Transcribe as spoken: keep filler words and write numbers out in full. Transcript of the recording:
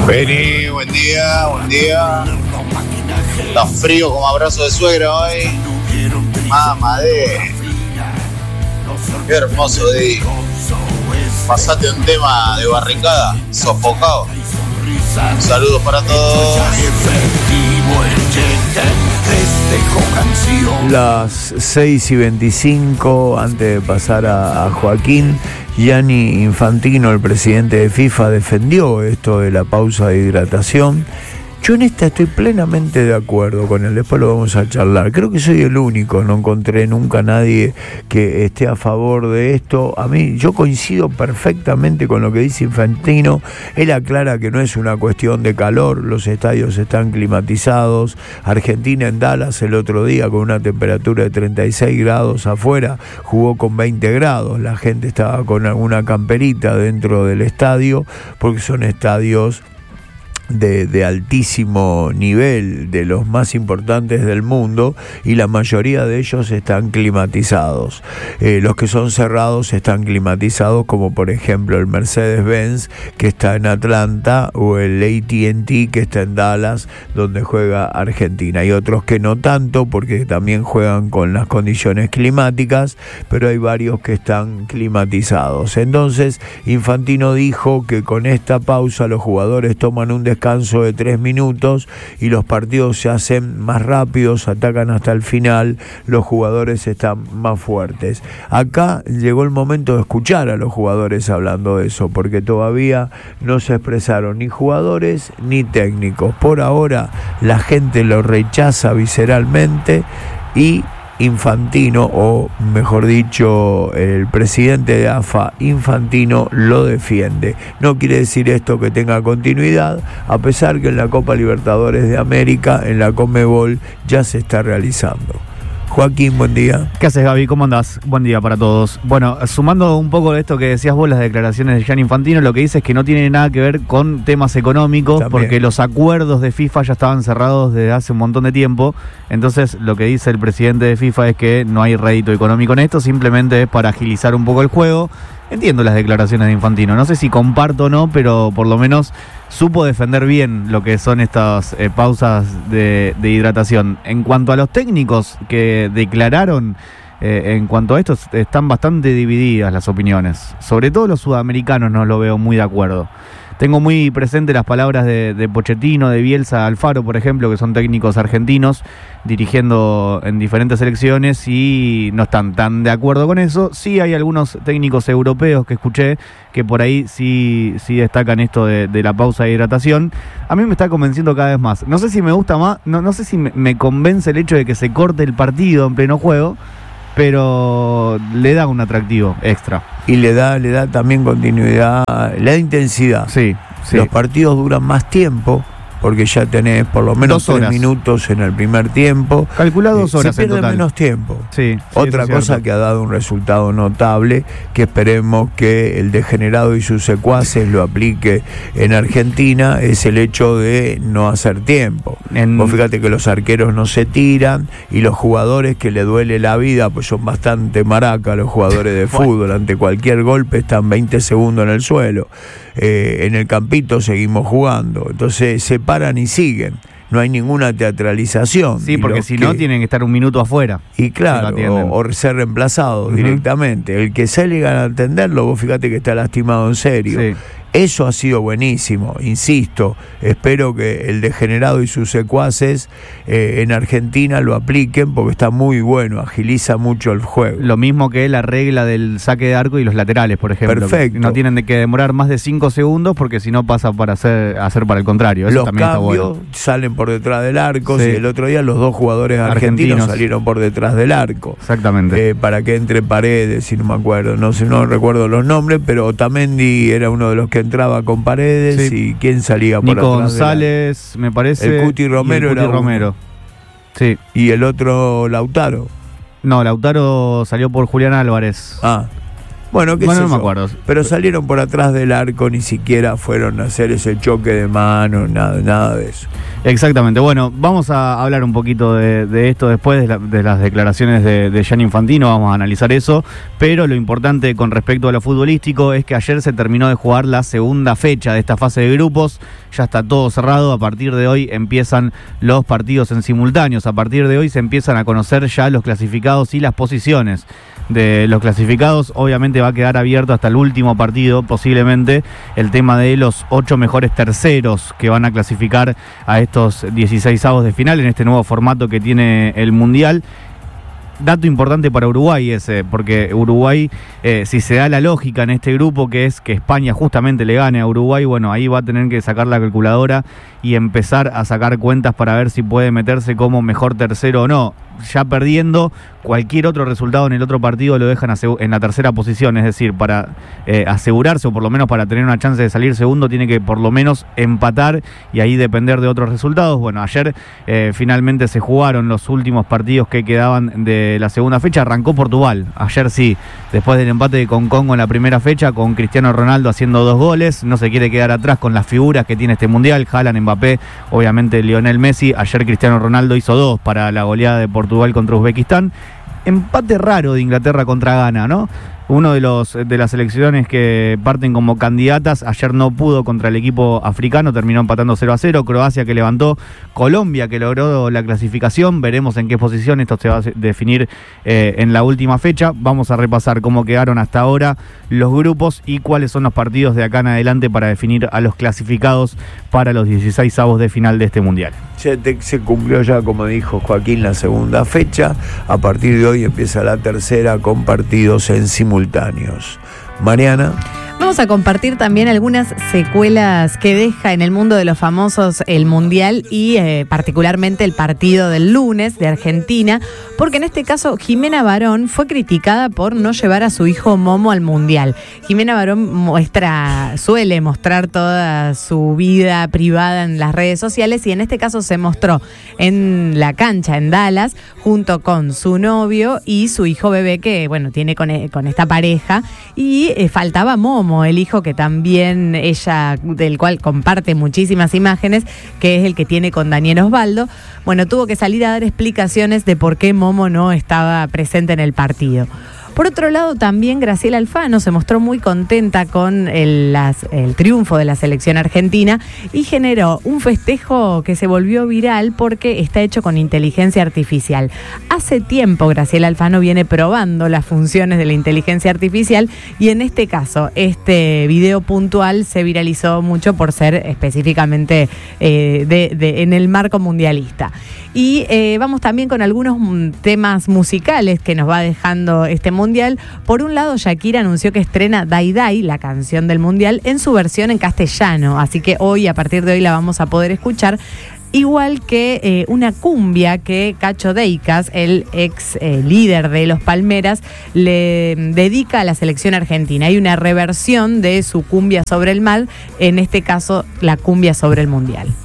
Vení, buen día, buen día. Está frío como abrazo de suegra hoy. Mamá de. Qué hermoso día. Pasate un tema de barricada, sofocado. Saludos para todos. Las seis y veinticinco, antes de pasar a, a Joaquín, Gianni Infantino, el presidente de FIFA, defendió esto de la pausa de hidratación. Yo en esta estoy plenamente de acuerdo con él, después lo vamos a charlar. Creo que soy el único, no encontré nunca a nadie que esté a favor de esto. A mí, yo coincido perfectamente con lo que dice Infantino. Él aclara que no es una cuestión de calor, los estadios están climatizados. Argentina en Dallas el otro día con una temperatura de treinta y seis grados afuera, jugó con veinte grados. La gente estaba con alguna camperita dentro del estadio, porque son estadios De, de altísimo nivel, de los más importantes del mundo, y la mayoría de ellos están climatizados. Eh, los que son cerrados están climatizados, como por ejemplo el Mercedes-Benz, que está en Atlanta, o el A T and T, que está en Dallas, donde juega Argentina. Hay otros que no tanto, porque también juegan con las condiciones climáticas, pero hay varios que están climatizados. Entonces, Infantino dijo que con esta pausa los jugadores toman un descanso descanso de tres minutos y los partidos se hacen más rápidos, atacan hasta el final, los jugadores están más fuertes. Acá llegó el momento de escuchar a los jugadores hablando de eso, porque todavía no se expresaron ni jugadores ni técnicos. Por ahora la gente lo rechaza visceralmente y Infantino, o mejor dicho, el presidente de A F A, Infantino, lo defiende. No quiere decir esto que tenga continuidad, a pesar que en la Copa Libertadores de América, en la Conmebol, ya se está realizando. Joaquín, buen día. ¿Qué haces, Gaby? ¿Cómo andás? Buen día para todos. Bueno, sumando un poco de esto que decías vos, las declaraciones de Gianni Infantino, lo que dice es que no tiene nada que ver con temas económicos, también, porque los acuerdos de FIFA ya estaban cerrados desde hace un montón de tiempo. Entonces, lo que dice el presidente de FIFA es que no hay rédito económico en esto, simplemente es para agilizar un poco el juego. Entiendo las declaraciones de Infantino, no sé si comparto o no, pero por lo menos supo defender bien lo que son estas eh, pausas de, de hidratación. En cuanto a los técnicos que declararon, eh, en cuanto a esto, están bastante divididas las opiniones. Sobre todo los sudamericanos no lo veo muy de acuerdo. Tengo muy presente las palabras de, de Pochettino, de Bielsa, Alfaro, por ejemplo, que son técnicos argentinos dirigiendo en diferentes selecciones y no están tan de acuerdo con eso. Sí hay algunos técnicos europeos que escuché que por ahí sí, sí destacan esto de, de la pausa de hidratación. A mí me está convenciendo cada vez más. No sé si me gusta más, no, no sé si me, me convence el hecho de que se corte el partido en pleno juego, pero le da un atractivo extra. Y le da, le da también continuidad, le da intensidad. Sí, sí. Los partidos duran más tiempo, porque ya tenés por lo menos tres minutos en el primer tiempo. Calcula dos horas Se pierde en total. menos tiempo. Sí, sí, Otra cosa que ha dado un resultado notable, que esperemos que el degenerado y sus secuaces lo aplique en Argentina, es el hecho de no hacer tiempo. En... Vos fíjate que los arqueros no se tiran y los jugadores que le duele la vida, pues son bastante maracas los jugadores de fútbol. Ante cualquier golpe están veinte segundos en el suelo. Eh, en el campito seguimos jugando. Entonces se paran y siguen. No hay ninguna teatralización. Sí, porque si no, que... tienen que estar un minuto afuera. Y claro, o, o ser reemplazados uh-huh. directamente. El que sale a atenderlo, vos fíjate que está lastimado en serio. Sí. Eso ha sido buenísimo, insisto. Espero que el degenerado y sus secuaces eh, en Argentina lo apliquen, porque está muy bueno, agiliza mucho el juego. Lo mismo que la regla del saque de arco y los laterales, por ejemplo. Perfecto. No tienen de que demorar más de cinco segundos, porque si no pasa para hacer, hacer para el contrario. Eso los también cambios está bueno. Salen por detrás del arco. Sí. Y el otro día los dos jugadores argentinos, argentinos salieron por detrás del arco. Exactamente. Eh, para que entre Paredes, si no me acuerdo, no sé, no recuerdo los nombres, pero Otamendi era uno de los que entraba con Paredes. Sí. Y quién salía por Nico atrás. González, la... me parece. El Cuti Romero el Cuti era Romero. Uno. Sí. Y el otro Lautaro. No, Lautaro salió por Julián Álvarez. Ah. Bueno, qué bueno, sé no me yo. acuerdo. Pero salieron por atrás del arco, ni siquiera fueron a hacer ese choque de manos, nada, nada de eso. Exactamente. Bueno, vamos a hablar un poquito de, de esto después de, la, de las declaraciones de, de Gianni Infantino, vamos a analizar eso, pero lo importante con respecto a lo futbolístico es que ayer se terminó de jugar la segunda fecha de esta fase de grupos, ya está todo cerrado, a partir de hoy empiezan los partidos en simultáneos, a partir de hoy se empiezan a conocer ya los clasificados y las posiciones de los clasificados. Obviamente va a quedar abierto hasta el último partido, posiblemente, el tema de los ocho mejores terceros que van a clasificar a estos dieciséis avos de final en este nuevo formato que tiene el Mundial. Dato importante para Uruguay ese, porque Uruguay, eh, si se da la lógica en este grupo, que es que España justamente le gane a Uruguay, bueno, ahí va a tener que sacar la calculadora y empezar a sacar cuentas para ver si puede meterse como mejor tercero o no. Ya perdiendo, cualquier otro resultado en el otro partido lo dejan en la tercera posición, es decir, para eh, asegurarse o por lo menos para tener una chance de salir segundo tiene que por lo menos empatar y ahí depender de otros resultados. Bueno, ayer eh, finalmente se jugaron los últimos partidos que quedaban de la segunda fecha. Arrancó Portugal, ayer sí, después del empate con Congo en la primera fecha, con Cristiano Ronaldo haciendo dos goles, no se quiere quedar atrás con las figuras que tiene este Mundial, Haaland, Mbappé, obviamente Lionel Messi. Ayer Cristiano Ronaldo hizo dos para la goleada de Portugal Portugal contra Uzbekistán. Empate raro de Inglaterra contra Ghana, ¿no? Uno de los de las selecciones que parten como candidatas. Ayer no pudo contra el equipo africano, terminó empatando cero a cero. Croacia que levantó, Colombia que logró la clasificación. Veremos en qué posición esto se va a definir eh, en la última fecha. Vamos a repasar cómo quedaron hasta ahora los grupos y cuáles son los partidos de acá en adelante para definir a los clasificados para los dieciséis avos de final de este Mundial. Se, te, se cumplió ya, como dijo Joaquín, la segunda fecha. A partir de hoy empieza la tercera con partidos en simultáneos. Mariana. Vamos a compartir también algunas secuelas que deja en el mundo de los famosos el Mundial y eh, particularmente el partido del lunes de Argentina, porque en este caso Jimena Barón fue criticada por no llevar a su hijo Momo al Mundial. Jimena Barón muestra, suele mostrar toda su vida privada en las redes sociales y en este caso se mostró en la cancha en Dallas junto con su novio y su hijo bebé que, bueno, tiene con, con esta pareja y eh, faltaba Momo, el hijo que también ella, del cual comparte muchísimas imágenes, que es el que tiene con Daniel Osvaldo. Bueno, tuvo que salir a dar explicaciones de por qué Momo no estaba presente en el partido. Por otro lado, también Graciela Alfano se mostró muy contenta con el, las, el triunfo de la selección argentina y generó un festejo que se volvió viral porque está hecho con inteligencia artificial. Hace tiempo Graciela Alfano viene probando las funciones de la inteligencia artificial y en este caso, este video puntual se viralizó mucho por ser específicamente eh, de, de, en el marco mundialista. Y eh, vamos también con algunos temas musicales que nos va dejando este mundial. Por un lado, Shakira anunció que estrena Dai Dai, la canción del mundial, en su versión en castellano. Así que hoy, a partir de hoy, la vamos a poder escuchar. Igual que eh, una cumbia que Cacho Deicas, el ex eh, líder de Los Palmeras, le dedica a la selección argentina. Hay una reversión de su cumbia sobre el mar, en este caso la cumbia sobre el mundial.